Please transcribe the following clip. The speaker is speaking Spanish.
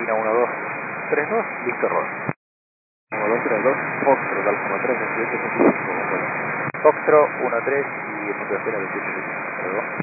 Argentina 1232, Víctor Ross. 1232, Foxtrot, Alfa 3, 28, 25, Foxtrot 13 y puntuación 28, 25, perdón.